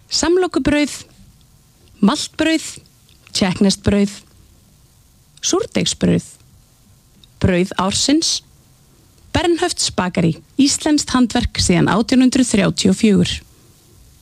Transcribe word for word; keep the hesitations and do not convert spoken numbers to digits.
samlokubrauð, maltbrauð, tékkneskt brauð, súrdeigsbrauð, brauð ársins, Bernhöfts bakari, íslenskt handverk síðan átján hundruð þrjátíu og fjögur.